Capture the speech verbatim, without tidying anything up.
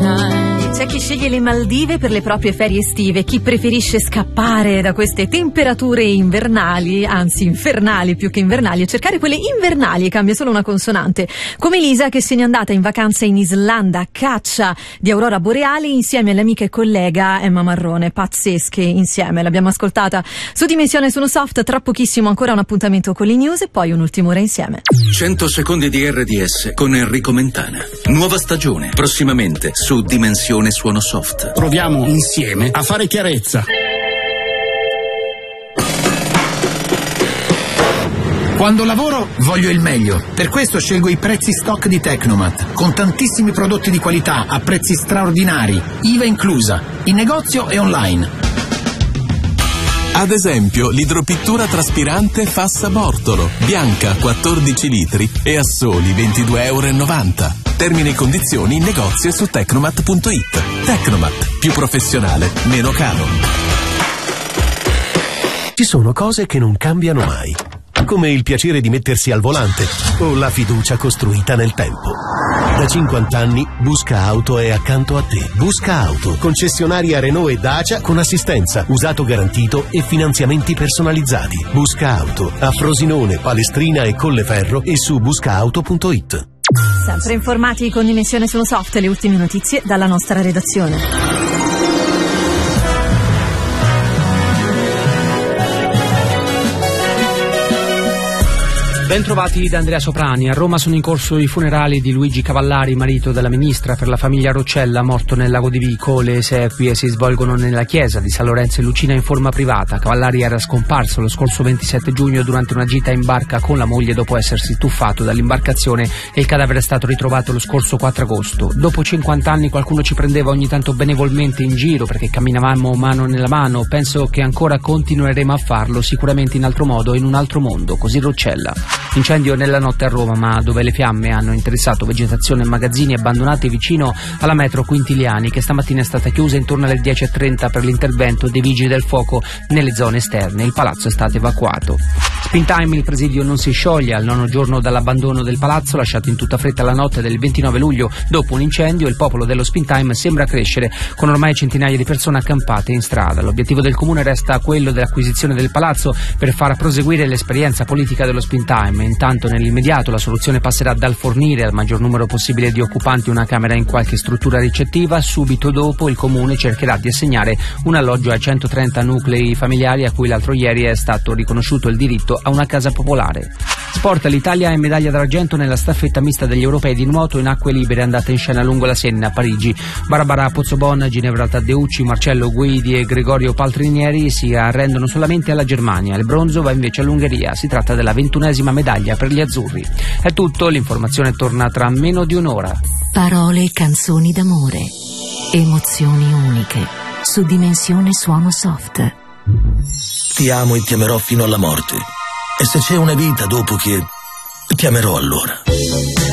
C'è chi sceglie le Maldive per le proprie ferie estive, chi preferisce scappare da queste temperature invernali, anzi infernali più che invernali, e cercare quelle invernali, cambia solo una consonante, come Lisa che se n'è andata in vacanza in Islanda a caccia di aurora boreale insieme all'amica e collega Emma Marrone. Pazzesche insieme, l'abbiamo ascoltata su Dimensione Suono Soft. Tra pochissimo ancora un appuntamento con le news e poi un'ultima ora insieme. cento secondi di R D S con Enrico Mentana. Nuova stagione, prossimamente su Dimensione Suono Soft. Proviamo insieme a fare chiarezza. Quando lavoro voglio il meglio, per questo scelgo i prezzi stock di Tecnomat, con tantissimi prodotti di qualità a prezzi straordinari, I V A inclusa, in negozio e online. Ad esempio, l'idropittura traspirante Fassa Bortolo, bianca quattordici litri e a soli ventidue euro e novanta. Termini e condizioni in negozio e su tecnomat punto it. Tecnomat, più professionale, meno caro. Ci sono cose che non cambiano mai, come il piacere di mettersi al volante o la fiducia costruita nel tempo. Da cinquanta anni Busca Auto è accanto a te. Busca Auto, concessionaria Renault e Dacia con assistenza, usato garantito e finanziamenti personalizzati. Busca Auto, a Frosinone, Palestrina e Colleferro e su busca auto punto it. Sempre informati con Dimensione Suono Soft, le ultime notizie dalla nostra redazione. Bentrovati da Andrea Soprani. A Roma sono in corso i funerali di Luigi Cavallari, marito della ministra, per la famiglia Roccella, morto nel lago di Vico. Le esequie si svolgono nella chiesa di San Lorenzo e Lucina in forma privata. Cavallari era scomparso lo scorso ventisette giugno durante una gita in barca con la moglie dopo essersi tuffato dall'imbarcazione e il cadavere è stato ritrovato lo scorso quattro agosto. Dopo cinquanta anni qualcuno ci prendeva ogni tanto benevolmente in giro perché camminavamo mano nella mano. Penso che ancora continueremo a farlo, sicuramente in altro modo e in un altro mondo. Così Roccella. Incendio nella notte a Roma, ma dove le fiamme hanno interessato vegetazione e magazzini abbandonati vicino alla metro Quintiliani, che stamattina è stata chiusa intorno alle dieci e trenta per l'intervento dei vigili del fuoco nelle zone esterne. Il palazzo è stato evacuato. Springtime, il presidio non si scioglie al nono giorno dall'abbandono del palazzo, lasciato in tutta fretta la notte del ventinove luglio dopo un incendio. Il popolo dello Springtime sembra crescere, con ormai centinaia di persone accampate in strada. L'obiettivo del comune resta quello dell'acquisizione del palazzo per far proseguire l'esperienza politica dello Springtime. Intanto nell'immediato la soluzione passerà dal fornire al maggior numero possibile di occupanti una camera in qualche struttura ricettiva. Subito dopo il comune cercherà di assegnare un alloggio ai centotrenta nuclei familiari a cui l'altro ieri è stato riconosciuto il diritto a una casa popolare. Sport, l'Italia è medaglia d'argento nella staffetta mista degli europei di nuoto in acque libere andata in scena lungo la Senna a Parigi. Barbara Pozzobon, Ginevra Taddeucci, Marcello Guidi e Gregorio Paltrinieri si arrendono solamente alla Germania. Il bronzo va invece all'Ungheria. Si tratta della ventunesima medaglia per gli azzurri. È tutto, l'informazione torna tra meno di un'ora. Parole e canzoni d'amore, emozioni uniche, su Dimensione Suono Soft. Ti amo e ti amerò fino alla morte. E se c'è una vita dopo che... ti amerò allora.